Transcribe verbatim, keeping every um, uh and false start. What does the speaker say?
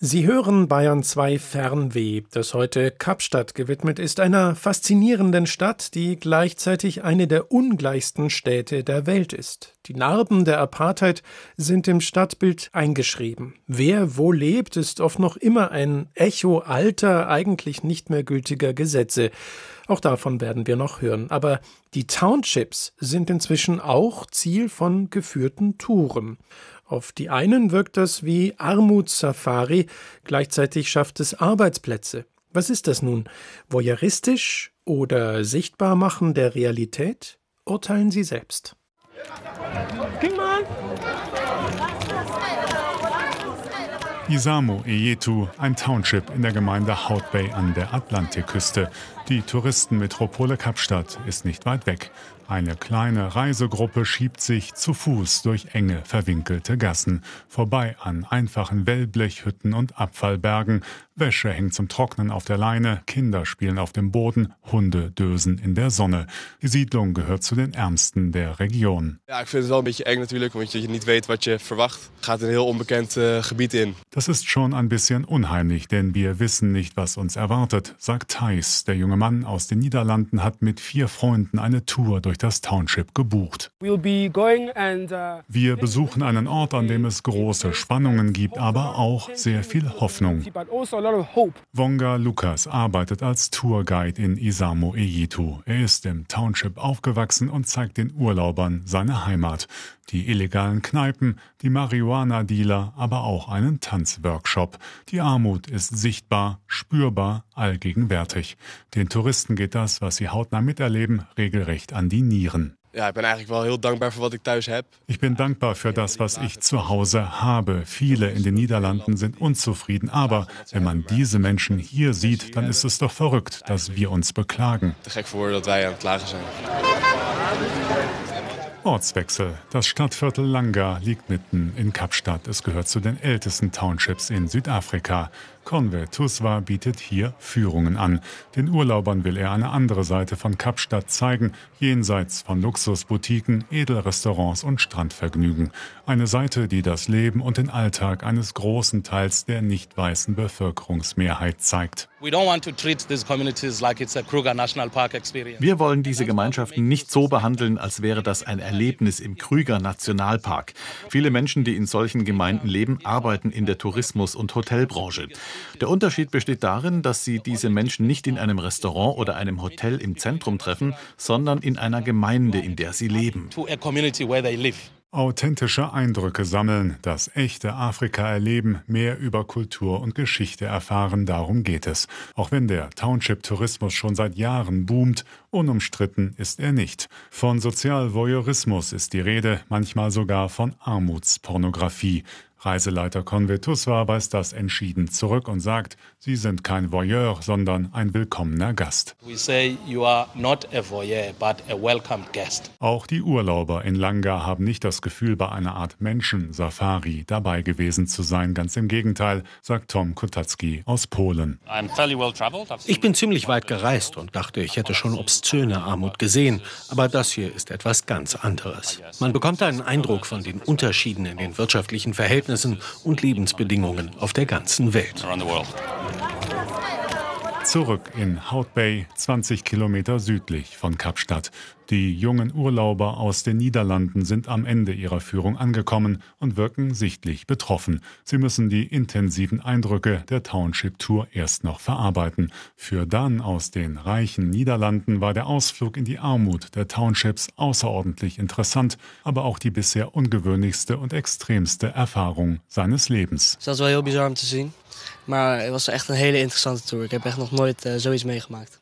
Sie hören Bayern zwei Fernweh, das heute Kapstadt gewidmet ist, einer faszinierenden Stadt, die gleichzeitig eine der ungleichsten Städte der Welt ist. Die Narben der Apartheid sind im Stadtbild eingeschrieben. Wer wo lebt, ist oft noch immer ein Echo alter, eigentlich nicht mehr gültiger Gesetze. Auch davon werden wir noch hören. Aber die Townships sind inzwischen auch Ziel von geführten Touren. Auf die einen wirkt das wie Armutssafari, gleichzeitig schafft es Arbeitsplätze. Was ist das nun? Voyeuristisch oder Sichtbarmachen der Realität? Urteilen Sie selbst. Isamo Eyetu, ein Township in der Gemeinde Hout Bay an der Atlantikküste. Die Touristenmetropole Kapstadt ist nicht weit weg. Eine kleine Reisegruppe schiebt sich zu Fuß durch enge, verwinkelte Gassen, vorbei an einfachen Wellblechhütten und Abfallbergen. Wäsche hängt zum Trocknen auf der Leine, Kinder spielen auf dem Boden, Hunde dösen in der Sonne. Die Siedlung gehört zu den ärmsten der Region. Ja, ik vind het wel een beetje eng natuurlijk, want je niet weet wat je verwacht. Gaat een heel onbekend uh, gebied in. Das ist schon ein bisschen unheimlich, denn wir wissen nicht, was uns erwartet, sagt Thijs. Der junge Mann aus den Niederlanden hat mit vier Freunden eine Tour durch das Township gebucht. Wir besuchen einen Ort, an dem es große Spannungen gibt, aber auch sehr viel Hoffnung. Wonga Lukas arbeitet als Tourguide in Isamo Eyetu. Er ist im Township aufgewachsen und zeigt den Urlaubern seine Heimat. Die illegalen Kneipen, die Marihuana-Dealer, aber auch einen Tanzworkshop. Die Armut ist sichtbar, spürbar, allgegenwärtig. Den Touristen geht das, was sie hautnah miterleben, regelrecht an die Nieren. Ja, ik ben eigenlijk wel heel dankbaar voor wat ik thuis heb. Ich bin dankbar für das, was ich zu Hause habe. Viele in den Niederlanden sind unzufrieden, aber wenn man diese Menschen hier sieht, dann ist es doch verrückt, dass wir uns beklagen. Te gek voor dat wij aan het klagen zijn. Ortswechsel. Das Stadtviertel Langa liegt mitten in Kapstadt. Es gehört zu den ältesten Townships in Südafrika. Conwe Tuswa bietet hier Führungen an. Den Urlaubern will er eine andere Seite von Kapstadt zeigen, jenseits von Luxusboutiquen, Edelrestaurants und Strandvergnügen. Eine Seite, die das Leben und den Alltag eines großen Teils der nicht weißen Bevölkerungsmehrheit zeigt. Wir wollen diese Gemeinschaften nicht so behandeln, als wäre das ein Erlebnis im Kruger Nationalpark. Viele Menschen, die in solchen Gemeinden leben, arbeiten in der Tourismus- und Hotelbranche. Der Unterschied besteht darin, dass sie diese Menschen nicht in einem Restaurant oder einem Hotel im Zentrum treffen, sondern in einer Gemeinde, in der sie leben. Authentische Eindrücke sammeln, das echte Afrika erleben, mehr über Kultur und Geschichte erfahren, darum geht es. Auch wenn der Township-Tourismus schon seit Jahren boomt, unumstritten ist er nicht. Von Sozialvoyeurismus ist die Rede, manchmal sogar von Armutspornografie. Reiseleiter Conwe Tuswa weist das entschieden zurück und sagt, Sie sind kein Voyeur, sondern ein willkommener Gast. We say you are not a voyeur, but a welcomed guest. Auch die Urlauber in Langa haben nicht das Gefühl, bei einer Art Menschen-Safari dabei gewesen zu sein. Ganz im Gegenteil, sagt Tom Kotacki aus Polen. Ich bin ziemlich weit gereist und dachte, ich hätte schon obszöne Armut gesehen. Aber das hier ist etwas ganz anderes. Man bekommt einen Eindruck von den Unterschieden in den wirtschaftlichen Verhältnissen und Lebensbedingungen auf der ganzen Welt. Zurück in Hout Bay, zwanzig Kilometer südlich von Kapstadt. Die jungen Urlauber aus den Niederlanden sind am Ende ihrer Führung angekommen und wirken sichtlich betroffen. Sie müssen die intensiven Eindrücke der Township-Tour erst noch verarbeiten. Für Dan aus den reichen Niederlanden war der Ausflug in die Armut der Townships außerordentlich interessant, aber auch die bisher ungewöhnlichste und extremste Erfahrung seines Lebens. Das war heel bizar om te zien, maar het was echt een hele interessante tour. Ik heb echt nog nooit uh, zoiets meegemaakt.